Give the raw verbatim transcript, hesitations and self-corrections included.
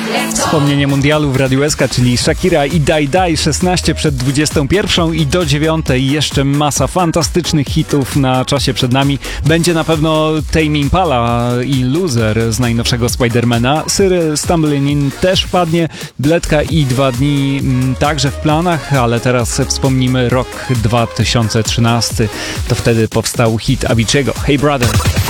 Wspomnienie mundialu w Radiu S K, czyli Shakira i Dai Dai, szesnaście przed dwudziestą pierwszą i do dziewiątej jeszcze masa fantastycznych hitów na czasie przed nami. Będzie na pewno Tame Impala i Loser z najnowszego Spidermana. Cyril Stumbling In też padnie, Bledka i Dwa dni m, także w planach, ale teraz wspomnimy rok dwa tysiące trzynasty. To wtedy powstał hit Avicii'ego, Hey Brother.